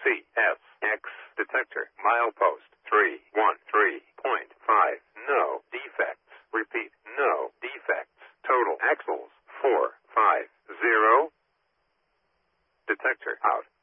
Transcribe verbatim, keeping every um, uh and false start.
C S X detector milepost three one three point five. No defects. Repeat, no defects. Total axles four five zero. Detector out.